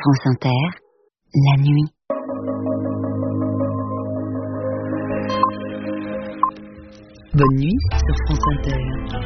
France Inter, la nuit. Bonne nuit sur France Inter.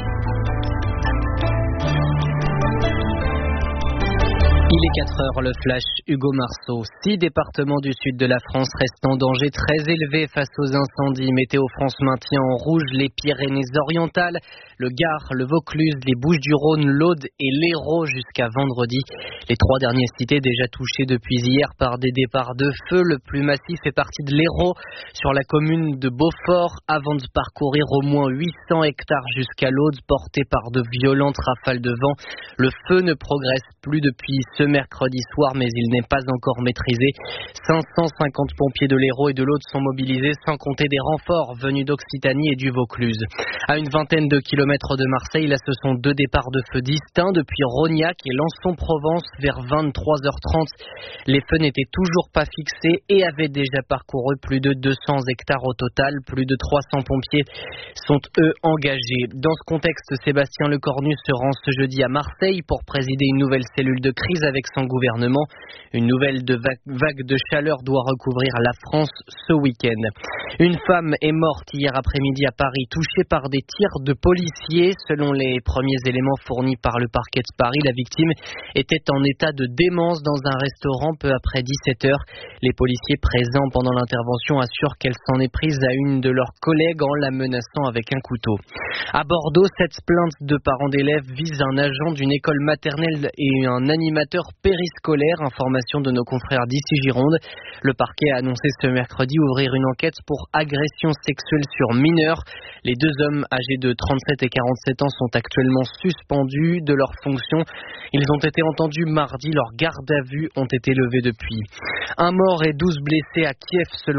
Il est 4 heures, le flash Hugo Marceau. 6 départements du sud de la France restent en danger très élevé face aux incendies. Météo France maintient en rouge les Pyrénées-Orientales, le Gard, le Vaucluse, les Bouches-du-Rhône, l'Aude et l'Hérault jusqu'à vendredi. Les 3 dernières cités déjà touchées depuis hier par des départs de feu. Le plus massif est parti de l'Hérault sur la commune de Beaufort avant de parcourir au moins 800 hectares jusqu'à l'Aude porté par de violentes rafales de vent. Le feu ne progresse plus depuis ce mercredi soir, mais il n'est pas encore maîtrisé. 550 pompiers de l'Hérault et de l'Aude sont mobilisés, sans compter des renforts venus d'Occitanie et du Vaucluse. À une vingtaine de kilomètres de Marseille, là ce sont 2 départs de feu distincts depuis Rognac et Lançon-Provence vers 23h30. Les feux n'étaient toujours pas fixés et avaient déjà parcouru plus de 200 hectares au total. Plus de 300 pompiers sont eux engagés. Dans ce contexte, Sébastien Lecornu se rend ce jeudi à Marseille pour présider une nouvelle cellule de crise avec son gouvernement. Une nouvelle vague de chaleur doit recouvrir la France ce week-end. Une femme est morte hier après-midi à Paris, touchée par des tirs de policiers. Selon les premiers éléments fournis par le parquet de Paris, la victime était en état de démence dans un restaurant peu après 17h. Les policiers présents pendant l'intervention assurent qu'elle s'en est prise à une de leurs collègues en la menaçant avec un couteau. À Bordeaux, 7 plaintes de parents d'élèves visent un agent d'une école maternelle et un animateur périscolaire, information de nos confrères d'ici Gironde. Le parquet a annoncé ce mercredi ouvrir une enquête pour agression sexuelle sur mineurs. Les 2 hommes âgés de 37 et 47 ans sont actuellement suspendus de leurs fonctions. Ils ont été entendus mardi, leurs gardes à vue ont été levées depuis. Un mort et 12 blessés à Kiev selon